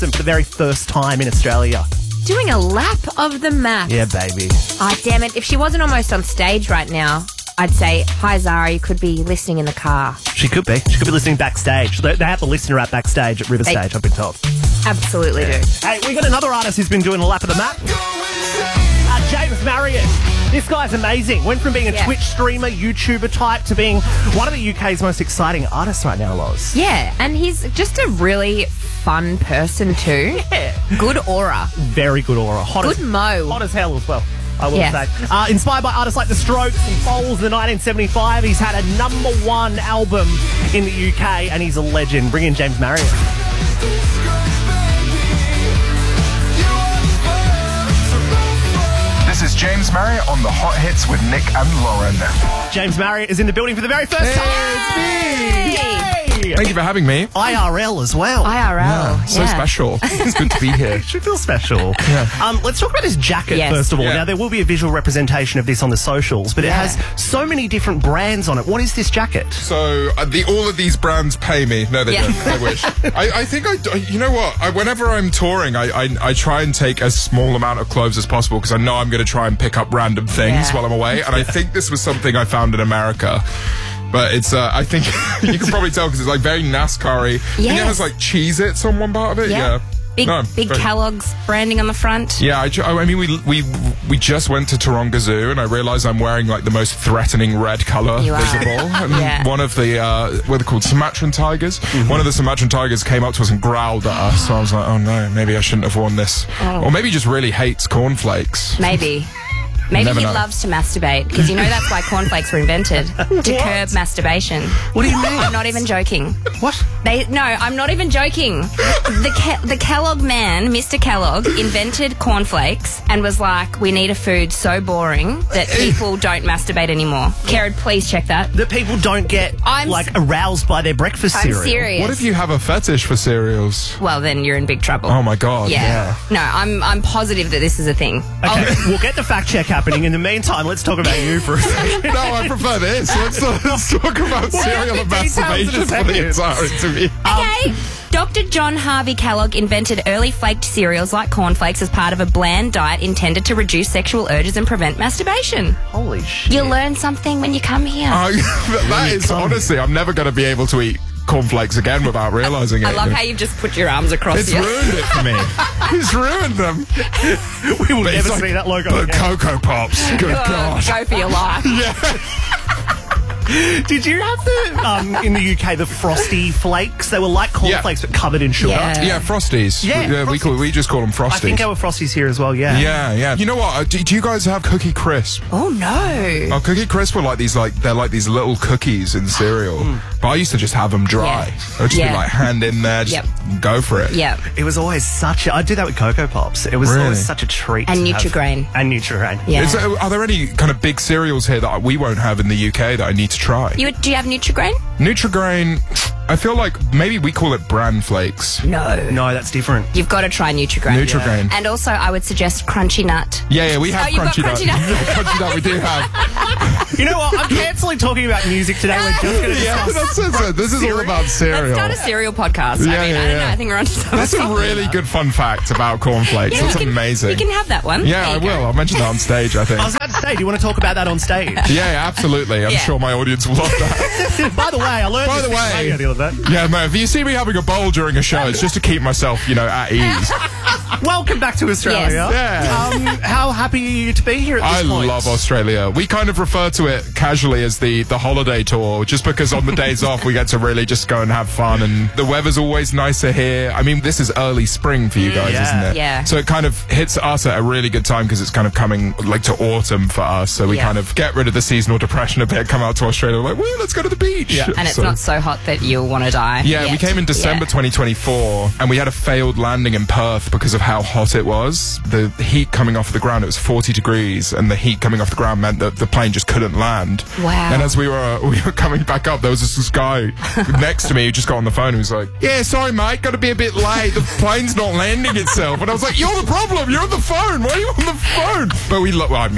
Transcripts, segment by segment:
for the very first time in Australia. Doing a lap of the map. Yeah, baby. Oh, damn it. If she wasn't almost on stage right now, I'd say, hi, Zara, you could be listening in the car. She could be. She could be listening backstage. They have the listener at backstage at River Stage, I've been told. Absolutely do. Hey, we got another artist who's been doing a lap of the map. James Marriott. This guy's amazing. Went from being a Twitch streamer, YouTuber type to being one of the UK's most exciting artists right now, Loz. Yeah, and he's just a really fun person too. Yeah. Good aura. Very good aura. Good mo. Hot as hell as well, I will say. Inspired by artists like The Strokes and Foals in 1975, he's had a #1 album in the UK and he's a legend. Bring in James Marriott. This is James Marriott on the Hot Hits with Nick and Lauren. James Marriott is in the building for the very first time. It's me. Yay! Thank you for having me. IRL as well. IRL. So special. It's good to be here. It should feel special. Yeah. Let's talk about this jacket Yes. first of all. Yeah. Now, there will be a visual representation of this on the socials, but it has so many different brands on it. What is this jacket? So all of these brands pay me. No, they don't. I wish. I think you know what? Whenever I'm touring, I try and take as small amount of clothes as possible because I know I'm going to try and pick up random things while I'm away. And I think this was something I found in America. But it's, I think, you can probably tell because it's like very NASCAR-y. Yes. I think it has like Cheez-Its on one part of it. Yeah. Big Kellogg's branding on the front. Yeah, I mean, we just went to Taronga Zoo, and I realised I'm wearing like the most threatening red colour visible. And one of the what are they called, Sumatran tigers? One of the Sumatran tigers came up to us and growled at us. So I was like, oh no, maybe I shouldn't have worn this, or maybe he just really hates cornflakes. Maybe he loves to masturbate because you know that's why cornflakes were invented to curb masturbation. What do you mean? I'm not even joking. What? No, I'm not even joking. The Kellogg man, Mr. Kellogg, invented cornflakes and was like, we need a food so boring that people don't masturbate anymore. Karen, please check that. That people don't get aroused by their breakfast cereal. I'm serious. What if you have a fetish for cereals? Well, then you're in big trouble. Oh my god. Yeah. No, I'm positive that this is a thing. Okay, we'll get the fact check happening. In the meantime, let's talk about you for a second. No, I prefer this. Let's talk about cereal and masturbation for the entire interview. Okay. Dr. John Harvey Kellogg invented early flaked cereals like cornflakes as part of a bland diet intended to reduce sexual urges and prevent masturbation. Holy shit. You learn something when you come here. That is, honestly, I'm never going to be able to eat cornflakes again without realising it. I love how you've just put your arms across It's ruined it for me. It's ruined them. We will never see that logo But again. Cocoa Pops. Good God. Go for your life. Did you have the, in the UK, the Frosty Flakes? They were like cornflakes but covered in sugar. Yeah. Frosties. Yeah, Frosties. We just call them Frosties. I think there were Frosties here as well, yeah. Yeah. You know what? Do you guys have Cookie Crisp? Oh, no. Oh, Cookie Crisp were they're like these little cookies in cereal. But I used to just have them dry. I'd just be like, hand in there, just go for it. Yeah. It was always I'd do that with Cocoa Pops. It was always such a treat. And to Nutri-Grain. And Nutri-Grain. Yeah. Are there any kind of big cereals here that we won't have in the UK that I need to try? Do you have Nutri-Grain? Nutri-Grain, I feel like maybe we call it bran flakes. No. No, that's different. You've got to try Nutri-Grain. Nutri-Grain. And also, I would suggest Crunchy Nut. Yeah, we have you've got Crunchy Nut. Crunchy Nut. Crunchy Nut we do have. You know what? I'm cancelling talking about music today. We're just going to discuss This is all about cereal. Let's start a cereal podcast. I don't know. I think we're on to something. That's a really good fun fact about cornflakes. That's amazing. You can have that one. Yeah, I will. I'll mention that on stage, I think. I was about to say, do you want to talk about that on stage? Yeah, absolutely. I'm sure my audience will love that. By the way, I learned By the way, deal with that. yeah, man, if you see me having a bowl during a show, it's just to keep myself, at ease. Welcome back to Australia. Yes. Yeah. How happy are you to be here at this point? I love Australia. We kind of refer to it casually as the holiday tour, just because on the days off we get to really just go and have fun, and the weather's always nicer here. I mean, this is early spring for you guys, isn't it? Yeah. So it kind of hits us at a really good time because it's kind of coming like to autumn for us. So we kind of get rid of the seasonal depression a bit, come out to Australia, like, well, let's go to the beach. Yeah. And it's not so hot that you'll want to die. Yeah, yet. we came in December 2024 and we had a failed landing in Perth because of how hot it was. The heat coming off the ground, it was 40 degrees, and the heat coming off the ground meant that the plane just couldn't land. Wow. And as we were coming back up, there was this guy next to me who just got on the phone and was like, yeah, sorry mate, got to be a bit late, the plane's not landing itself. And I was like, you're the problem, you're on the phone, why are you on the phone? But we love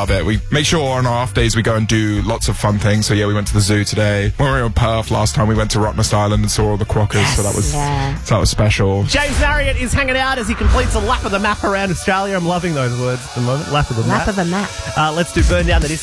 love it. We make sure on our off days we go and do lots of fun things. So yeah, we went to the zoo today. When we were in Perth last time, we went to Rottnest Island and saw all the crockers. So that was special. James Marriott is hanging out as he completes a lap of the map around Australia. I'm loving those words at the moment. Lap of the map. Lap of the map. Let's do Burn Down the Disco.